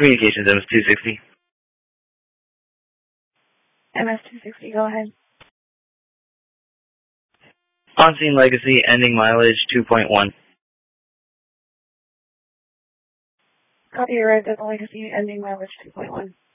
Communications, MS-260. MS-260, go ahead. On-scene legacy, ending mileage 2.1. Copy, arrived at the legacy, ending mileage 2.1.